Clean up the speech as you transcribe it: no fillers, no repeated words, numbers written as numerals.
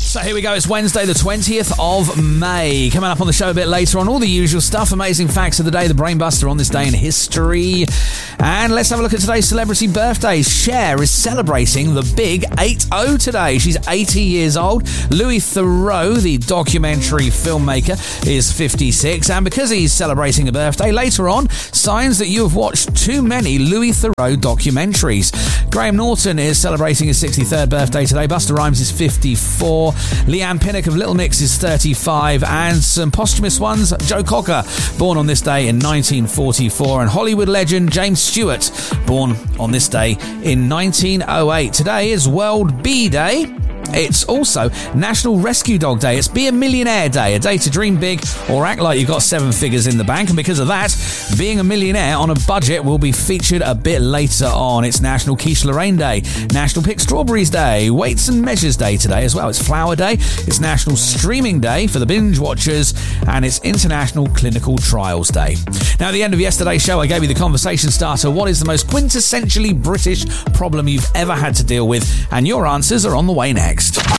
So here we go, it's Wednesday the 20th of May. Coming up on the show a bit later on, all the usual stuff, amazing facts of the day, the Brainbuster on this day in history. And let's have a look at today's celebrity birthdays. Cher is celebrating the big 80 today. She's 80 years old. Louis Theroux, the documentary filmmaker, is 56. And because he's celebrating a birthday, later on, signs that you have watched too many Louis Theroux documentaries. Graham Norton is celebrating his 63rd birthday today. Busta Rhymes is 54. Leanne Pinnock of Little Mix is 35. And some posthumous ones, Joe Cocker, born on this day in 1944. And Hollywood legend James Stewart, born on this day in 1908. Today is World Bee Day. It's also National Rescue Dog Day. It's Be a Millionaire Day, a day to dream big or act like you've got 7 figures in the bank. And because of that, being a millionaire on a budget will be featured a bit later on. It's National Quiche Lorraine Day, National Pick Strawberries Day, Weights and Measures Day today as well. It's Flower Day, it's National Streaming Day for the binge watchers, and it's International Clinical Trials Day. Now, at the end of yesterday's show, I gave you the conversation starter. What is the most quintessentially British problem you've ever had to deal with? And your answers are on the way next.